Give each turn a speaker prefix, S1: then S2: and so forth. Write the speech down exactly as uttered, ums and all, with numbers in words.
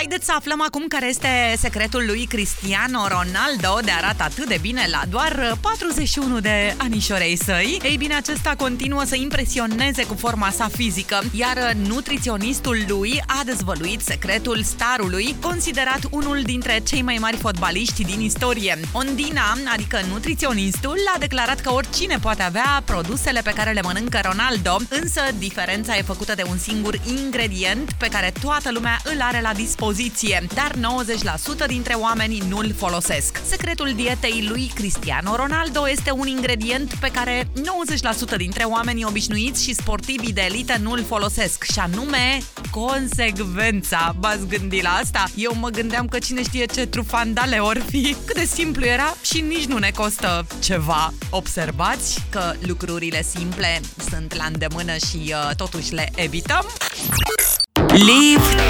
S1: Haideți să aflăm acum care este secretul lui Cristiano Ronaldo de arată atât de bine la doar patruzeci și unu de anișorei săi. Ei bine, acesta continuă să impresioneze cu forma sa fizică, iar nutriționistul lui a dezvăluit secretul starului, considerat unul dintre cei mai mari fotbaliști din istorie. Ondina, adică nutriționistul, a declarat că oricine poate avea produsele pe care le mănâncă Ronaldo, însă diferența e făcută de un singur ingredient pe care toată lumea îl are la dispoziție, dar nouăzeci la sută dintre oameni nu-l folosesc. Secretul dietei lui Cristiano Ronaldo este un ingredient pe care nouăzeci la sută dintre oamenii obișnuiți și sportivii de elită nu-l folosesc, și anume consecvența. V-ați gândit la asta? Eu mă gândeam că cine știe ce trufandale or fi, cât de simplu era și nici nu ne costă ceva. Observați că lucrurile simple sunt la îndemână și uh, totuși le evităm? Live